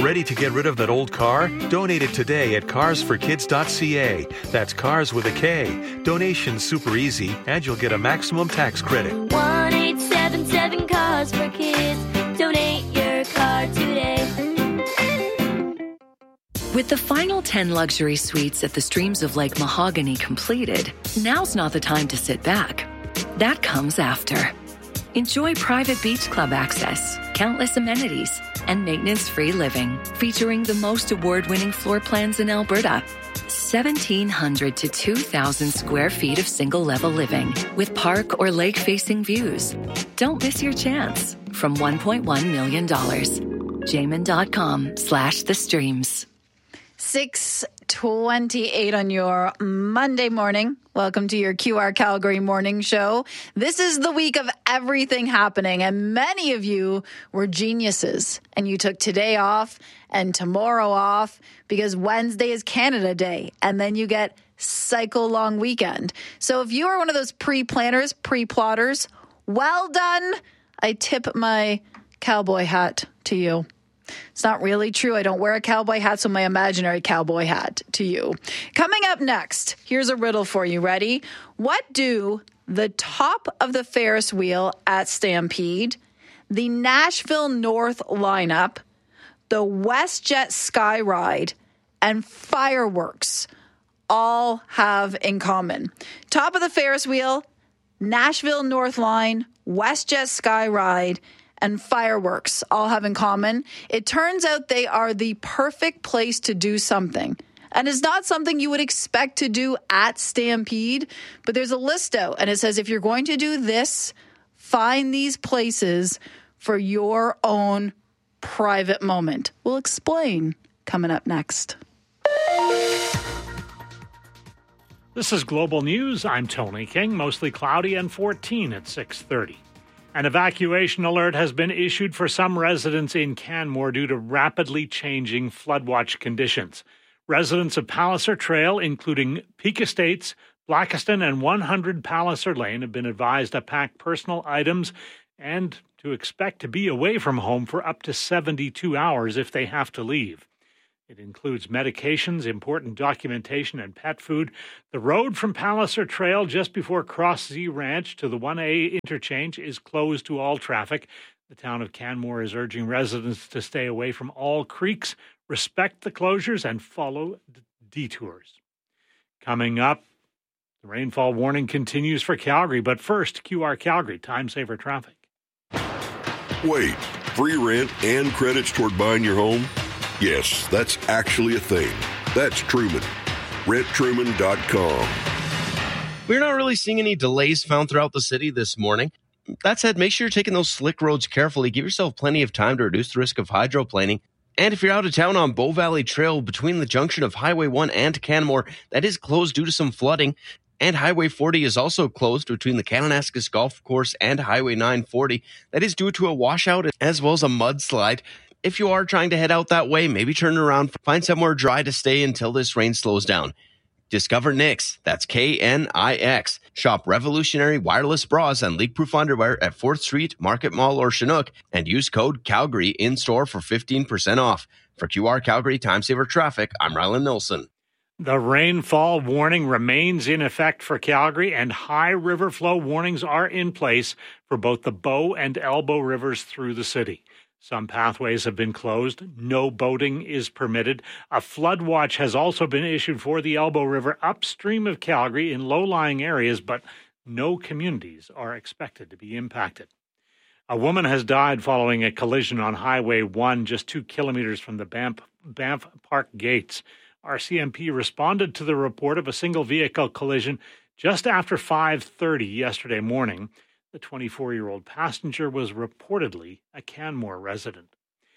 Ready to get rid of that old car? Donate it today at carsforkids.ca. That's cars with a K. Donation's super easy, and you'll get a maximum tax credit. 1-877 Cars for Kids. Donate your car today. With the final 10 luxury suites at the Streams of Lake Mahogany completed, now's not the time to sit back. That comes after. Enjoy private beach club access, countless amenities, and maintenance-free living, featuring the most award-winning floor plans in Alberta. 1,700 to 2,000 square feet of single-level living with park or lake-facing views. Don't miss your chance. From $1.1 million. Jamin.com/the streams. 6:28 on your Monday morning. Welcome to your QR Calgary morning show. This is the week of everything happening, and many of you were geniuses, and you took today off and tomorrow off because Wednesday is Canada Day, and then you get cycle long weekend. So if you are one of those pre-planners, pre-plotters, well done. I tip my cowboy hat to you. It's not really true. I don't wear a cowboy hat, so my imaginary cowboy hat to you. Coming up next, here's a riddle for you. Ready? What do the top of the Ferris wheel at Stampede, the Nashville North lineup, the WestJet Sky Ride, and fireworks all have in common? Top of the Ferris wheel, Nashville North Line, WestJet Sky Ride, and fireworks all have in common. It turns out they are the perfect place to do something. And it's not something you would expect to do at Stampede, but there's a list out, and it says if you're going to do this, find these places for your own private moment. We'll explain coming up next. This is Global News. I'm Tony King. Mostly cloudy and 14 at 6:30. An evacuation alert has been issued for some residents in Canmore due to rapidly changing floodwatch conditions. Residents of Palliser Trail, including Peak Estates, Blackiston, and 100 Palliser Lane, have been advised to pack personal items and to expect to be away from home for up to 72 hours if they have to leave. It includes medications, important documentation, and pet food. The road from Palliser Trail just before Cross Z Ranch to the 1A interchange is closed to all traffic. The town of Canmore is urging residents to stay away from all creeks, respect the closures, and follow detours. Coming up, the rainfall warning continues for Calgary, but first, QR Calgary, time saver traffic. Wait, free rent and credits toward buying your home? Yes, that's actually a thing. That's Truman. RentTruman.com. We're not really seeing any delays found throughout the city this morning. That said, make sure you're taking those slick roads carefully. Give yourself plenty of time to reduce the risk of hydroplaning. And if you're out of town on Bow Valley Trail between the junction of Highway 1 and Canmore, that is closed due to some flooding. And Highway 40 is also closed between the Kananaskis Golf Course and Highway 940. That is due to a washout as well as a mudslide. If you are trying to head out that way, maybe turn around, find somewhere dry to stay until this rain slows down. Discover Knix, that's Knix. Shop revolutionary wireless bras and leak-proof underwear at 4th Street, Market Mall, or Chinook, and use code Calgary in-store for 15% off. For QR Calgary Time Saver Traffic, I'm Rylan Nilsson. The rainfall warning remains in effect for Calgary, and high river flow warnings are in place for both the Bow and Elbow rivers through the city. Some pathways have been closed. No boating is permitted. A flood watch has also been issued for the Elbow River upstream of Calgary in low-lying areas, but no communities are expected to be impacted. A woman has died following a collision on Highway 1 just 2 kilometers from the Banff Park gates. RCMP responded to the report of a single-vehicle collision just after 5:30 yesterday morning. The 24-year-old passenger was reportedly a Canmore resident.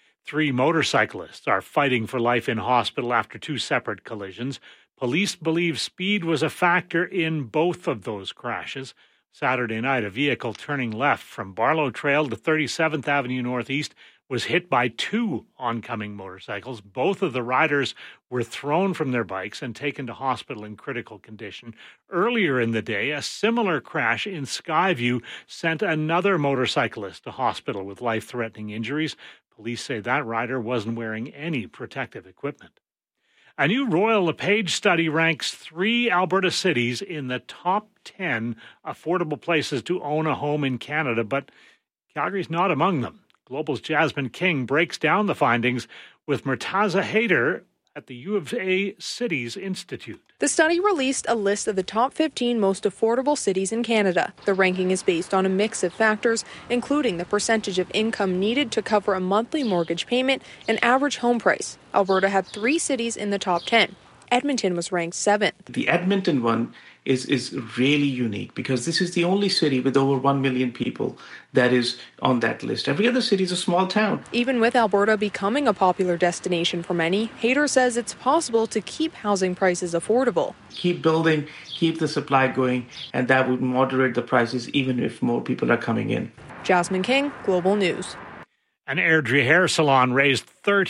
3 motorcyclists are fighting for life in hospital after 2 separate collisions. Police believe speed was a factor in both of those crashes. Saturday night, a vehicle turning left from Barlow Trail to 37th Avenue Northeast was hit by 2 oncoming motorcycles. Both of the riders were thrown from their bikes and taken to hospital in critical condition. Earlier in the day, a similar crash in Skyview sent another motorcyclist to hospital with life-threatening injuries. Police say that rider wasn't wearing any protective equipment. A new Royal LePage study ranks 3 Alberta cities in the top 10 affordable places to own a home in Canada, but Calgary's not among them. Global's Jasmine King breaks down the findings with Murtaza Haider at the U of A Cities Institute. The study released a list of the top 15 most affordable cities in Canada. The ranking is based on a mix of factors, including the percentage of income needed to cover a monthly mortgage payment and average home price. Alberta had 3 cities in the top 10. Edmonton was ranked 7th. The Edmonton one is really unique because this is the only city with over 1 million people that is on that list. Every other city is a small town. Even with Alberta becoming a popular destination for many, Haider says it's possible to keep housing prices affordable. Keep building, keep the supply going, and that would moderate the prices even if more people are coming in. Jasmine King, Global News. An Airdrie hair salon raised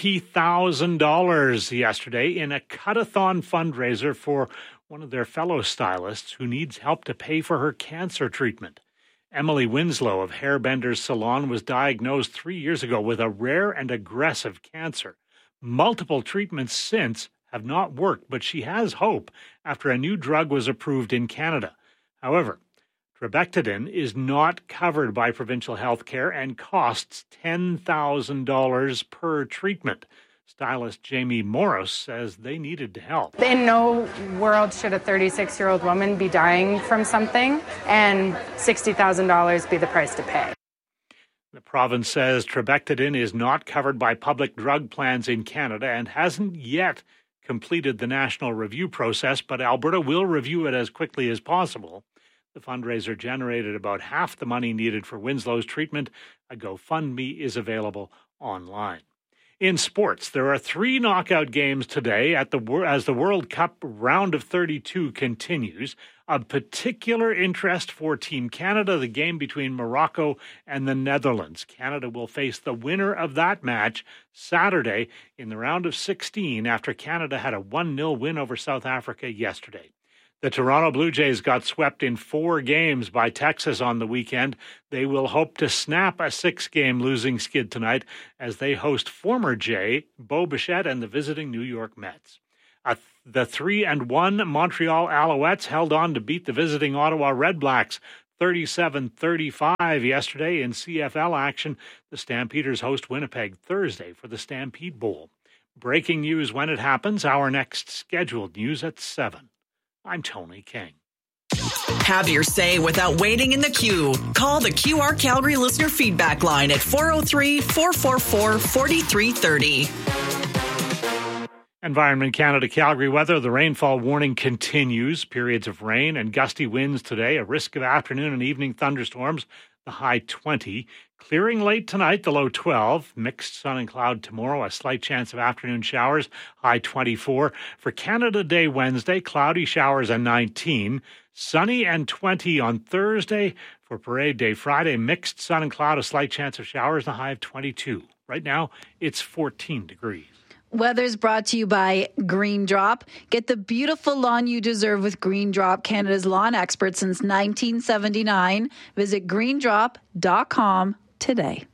$30,000 yesterday in a cut-a-thon fundraiser for one of their fellow stylists who needs help to pay for her cancer treatment. Emily Winslow of Hairbenders Salon was diagnosed 3 years ago with a rare and aggressive cancer. Multiple treatments since have not worked, but she has hope after a new drug was approved in Canada. However, Trabectedin is not covered by provincial health care and costs $10,000 per treatment. Stylist Jamie Morris says they needed to help. In no world should a 36-year-old woman be dying from something and $60,000 be the price to pay. The province says Trabectedin is not covered by public drug plans in Canada and hasn't yet completed the national review process, but Alberta will review it as quickly as possible. The fundraiser generated about half the money needed for Winslow's treatment. A GoFundMe is available online. In sports, there are 3 knockout games today as the World Cup round of 32 continues. Of particular interest for Team Canada, the game between Morocco and the Netherlands. Canada will face the winner of that match Saturday in the round of 16 after Canada had a 1-0 win over South Africa yesterday. The Toronto Blue Jays got swept in 4 games by Texas on the weekend. They will hope to snap a 6-game losing skid tonight as they host former Jay, Bo Bichette, and the visiting New York Mets. The 3-1 Montreal Alouettes held on to beat the visiting Ottawa Redblacks 37-35 yesterday in CFL action. The Stampeders host Winnipeg Thursday for the Stampede Bowl. Breaking news when it happens. Our next scheduled news at 7. I'm Tony King. Have your say without waiting in the queue. Call the QR Calgary listener feedback line at 403-444-4330. Environment Canada Calgary weather. The rainfall warning continues. Periods of rain and gusty winds today. A risk of afternoon and evening thunderstorms. The high 20. Clearing late tonight, the low 12. Mixed sun and cloud tomorrow. A slight chance of afternoon showers. High 24. For Canada Day Wednesday, cloudy showers and 19. Sunny and 20 on Thursday. For Parade Day Friday, mixed sun and cloud. A slight chance of showers. The high of 22. Right now, it's 14 degrees. Weather's brought to you by Green Drop. Get the beautiful lawn you deserve with Green Drop, Canada's lawn expert since 1979. Visit greendrop.com today.